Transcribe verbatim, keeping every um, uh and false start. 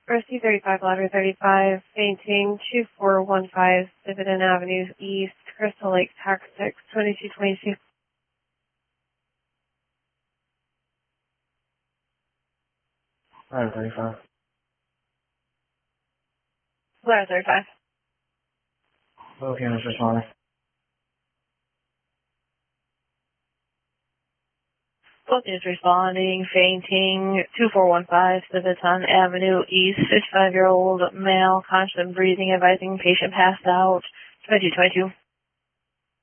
Mercy thirty-five, Ladder thirty-five, fainting, two four one five, Dividend Avenue East, Crystal Lake, Tax six, twenty-two twenty-two. Ladder thirty-five. Ladder thirty-five. Both units responding. Both units responding, fainting, two four one five, Civitan Avenue East, fifty-five-year-old male, constant breathing, advising patient passed out, twenty-two twenty-two.